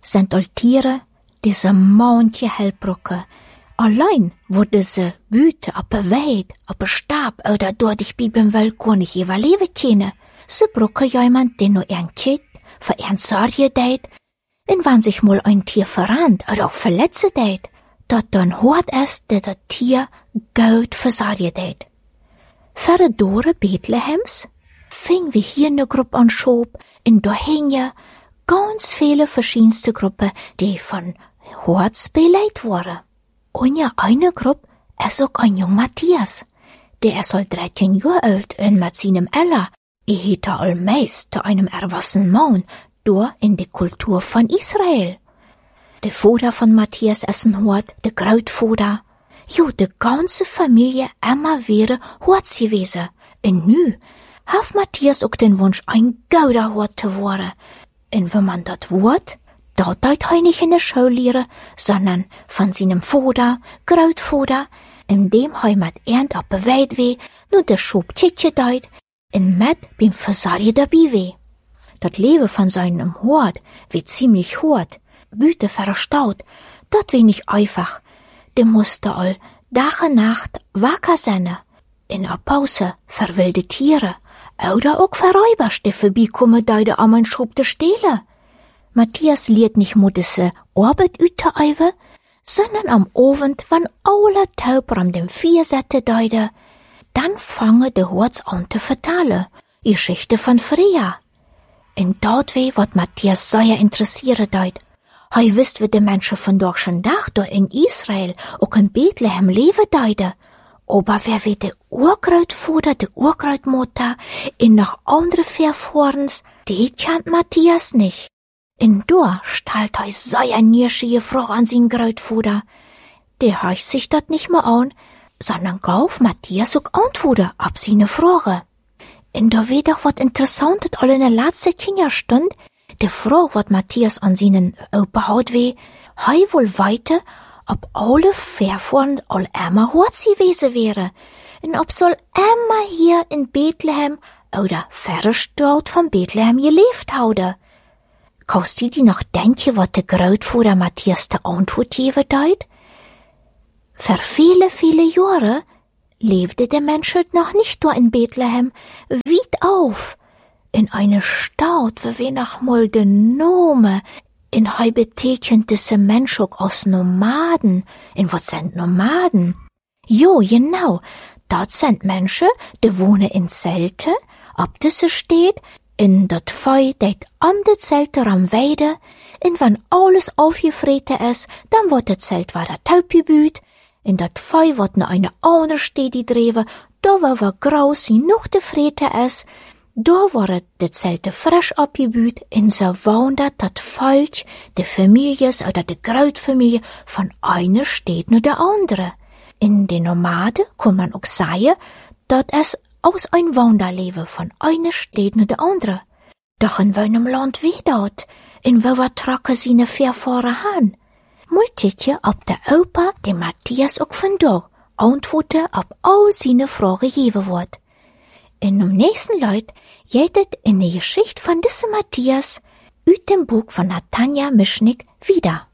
sind all Tiere, diese manche Hellbrücke. Allein wurde sie Büte, op een Weid, op een Stab oder dort ich bleiben will, kann ich überleben können. Sie brauchen jemand, der nur entgeht, für ihren Sorge deit, und wenn sich mal ein Tier verrannt oder auch verletzt deit, dat dann hört es, dass das Tier gut versorgt deit. Für die Dore Bethlehems fing wir hier eine Gruppe an Schob, und da hingen ganz viele verschiedenste Gruppen, die von Horts beleidigt waren. Und ja, eine Gruppe ist auch ein junger Matthias. Der ist halt 13 Jahre alt und mit seinem Ella, hätte allmeist zu einem erwachsenen Mann, da in der Kultur von Israel. Der Vater von Matthias ist ein Hort, der Großvater. Jo, die ganze Familie immer wäre Horts gewesen. Und nu hat Matthias auch den Wunsch, ein guter Hort zu werden. Und wenn man das wird, da deut er nicht in der Schule lehren, sondern von seinem Vater, Großvater, in dem er mit Ernt auf der Weid weh, nur der Schub Titje deut, und mit beim Versorgen dabei weh. Das Leben von seinem Hort wird ziemlich hart, Büte verstaut, dat weh nicht einfach. Der musste all Tag und Nacht wacker sein, in a Pause für wilde Tiere, oder auch für Räuber, die vorbeikommen, da am ein Schub zu stehlen. Matthias liert nicht nur diese Arbeit ütereiwe, sondern am Abend, wenn alle Tauber am dem Vier sette deide, dann fange de Horts an zu vertellen, Geschichte von Freya. In dort weh wird Matthias sehr interessiert deut. Hei wisst, wie die Menschen von dorschen Dach da in Israel auch in Bethlehem leben deide. Aber wer wie de Urgroßvater, de Urgroßmutter, in noch andere Verfahrens, die kennt Matthias nicht. In da stellt hei sehr nierschige Frage an sein Großvater. Der heißt sich dat nicht mehr an, sondern gauf Matthias auch Antworten ab seine Frage. In da wird doch wat Interessantes all in der letzten Kinderstund, die Frage, wat Matthias an seinen Opa haut weh, hei wohl weiter, ob alle Verfahren all immer Horts gewesen wäre, und ob soll immer hier in Bethlehem oder verstaut von Bethlehem gelebt haude. Kannst du dir noch denken, wat der Großvater Matthias de Antwort geben deut? Für viele, viele Jahre lebte der Mensch noch nicht nur in Bethlehem, weit auf, in eine Stadt, wo wir noch mal den Nome, in hei betekent diese Mensch auch aus Nomaden. In was sind Nomaden? Jo, genau, dort sind Menschen, die wohnen in Zelte, ab diese steht, in dat Feu, deit am de Zelte am Weide, und wenn alles aufgefreten ist, dann wird das Zelt wieder taub gebüht, in dat Feu wird noch eine andere Stede dreven, da war graus genug de Frete ist, da wurde de Zelte frisch abgebüht, in so wandert dat Volk, de Families oder de Großfamilie von einer Stadt nur der andere. In den Nomaden kann man auch sagen, dat es aus ein Wanderleben von einer Stadt nur der andere. Doch in welchem Land wie dort, in wo wir tracken seine Verfahren han. Multitje ob der Opa, dem Matthias auch von da, Antworten ob all seine Fragen geben wird. In dem nächsten Leut jedet in der Geschichte von diesem Matthias, üt dem Buch von Natanja Mischnik wieder.